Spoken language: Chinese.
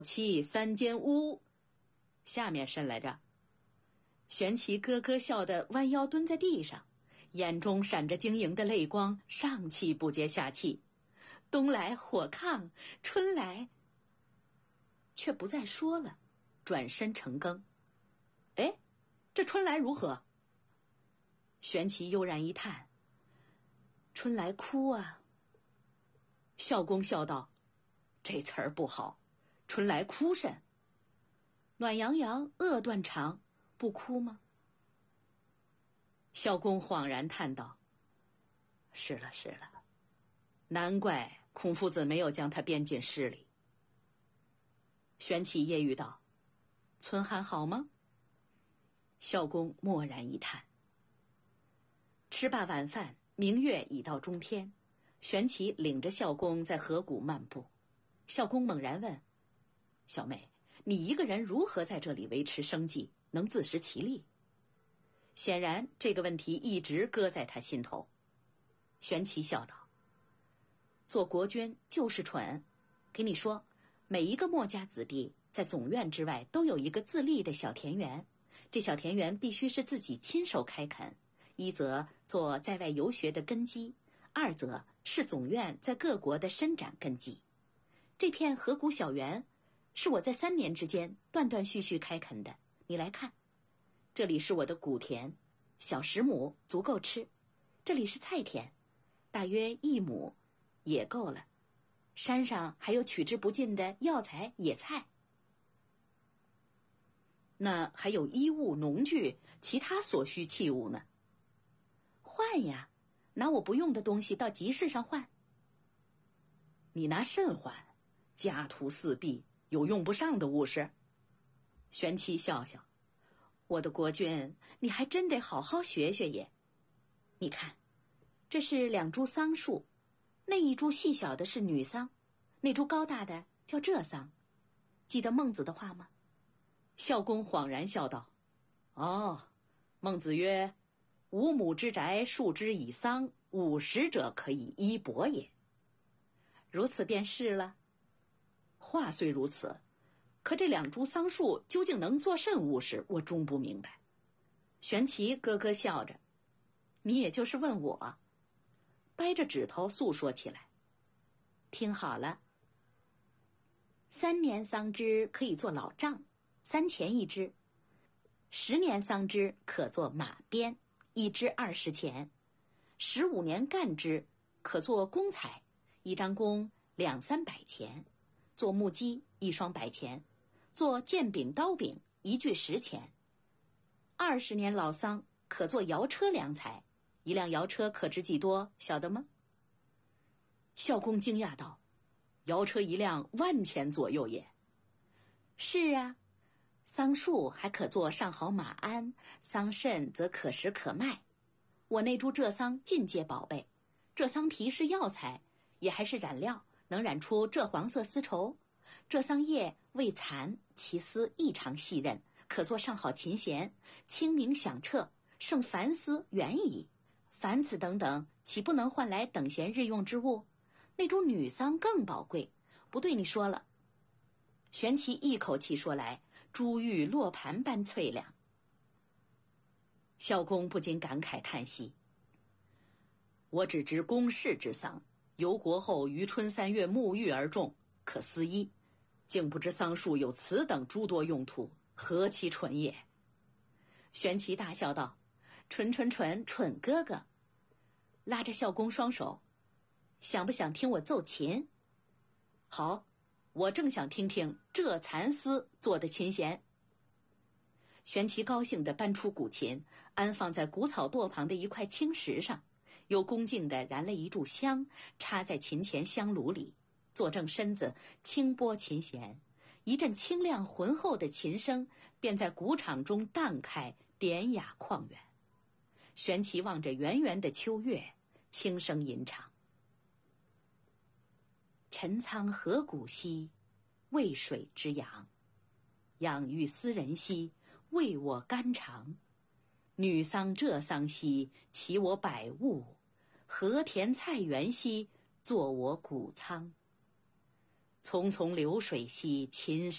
砌三间屋，下面甚来着。玄奇咯咯笑得弯腰蹲在地上，眼中闪着晶莹的泪光，上气不接下气。冬来火炕，春来，却不再说了，转身成羹。哎，这春来如何？玄奇悠然一叹，春来哭啊。孝公笑道，这词儿不好，春来哭甚？暖洋洋，饿断肠，不哭吗？孝公恍然叹道，是了是了，难怪孔夫子没有将它编进诗里。玄奇揶揄道，村还好吗？孝公默然一叹。吃罢晚饭，明月已到中天，玄奇领着孝公在河谷漫步。孝公猛然问，小妹，你一个人如何在这里维持生计，能自食其力？显然这个问题一直搁在他心头。玄奇笑道，做国君就是蠢。给你说，每一个墨家子弟在总院之外都有一个自立的小田园，这小田园必须是自己亲手开垦，一则做在外游学的根基，二则是总院在各国的伸展根基。这片河谷小园是我在3年之间断断续续开垦的，你来看，这里是我的谷田，小10亩足够吃。这里是菜田，大约1亩也够了。山上还有取之不尽的药材野菜。那还有衣物农具其他所需器物呢？换呀，拿我不用的东西到集市上换。你拿甚换？家徒四壁，有用不上的物事？玄奇笑笑，我的国君，你还真得好好学学也。你看，这是2株桑树，那一株细小的是女桑，那株高大的叫浙桑。记得孟子的话吗？孝公恍然笑道，哦，孟子曰，5亩之宅，树之以桑，50者可以衣帛也。如此便是了。话虽如此，可这2株桑树究竟能做甚物事，我终不明白。玄奇咯咯笑着，你也就是问我。掰着指头诉说起来。听好了，3年桑枝可以做老杖，3钱一支；10年桑枝可做马鞭，1支20钱；15年干枝可做弓彩，1张弓200-300钱；做木屐1双100钱；做剑柄刀柄1具10钱。20年老桑可做摇车良材，1辆摇车可值几多，晓得吗？孝公惊讶道，摇车1辆10000钱左右也。是啊，桑树还可做上好马鞍，桑葚则可食可卖。我那株浙桑尽皆宝贝，浙桑皮是药材，也还是染料，能染出浙黄色丝绸。浙桑叶味蚕，其丝异常细韧，可做上好琴弦，清明响彻，胜凡丝远矣。凡此等等，岂不能换来等闲日用之物？那株女桑更宝贵，不对你说了。玄奇一口气说来，珠玉落盘般翠亮。孝公不禁感慨叹息，我只知宫室之桑，由国后于春3月沐浴而种，可思衣，竟不知桑树有此等诸多用途，何其蠢也。玄奇大笑道，蠢哥哥。拉着孝公双手，想不想听我奏琴？好，我正想听听浙蚕丝做的琴弦。玄奇高兴地搬出古琴，安放在谷草垛旁的一块青石上，又恭敬地燃了1炷香，插在琴前香炉里，坐正身子，轻拨琴弦，一阵清亮浑厚的琴声便在谷场中荡开，典雅旷远。玄奇望着圆圆的秋月，轻声吟唱，陈仓河谷兮，渭水之阳，养育斯人兮，为我肝肠。女桑浙桑兮，其我百物；和田菜园兮，作我谷仓。淙淙流水兮，秦